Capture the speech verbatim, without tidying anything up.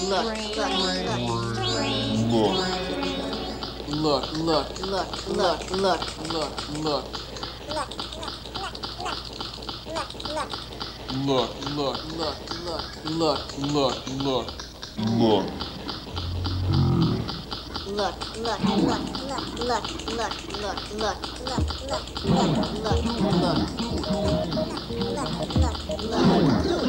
look, look, look, look, look, look, look. Look, look, look, look, look, look, look. Look. Look, look, look, look, look, look, look, look, look, look, look, look, look, look, look, look, look.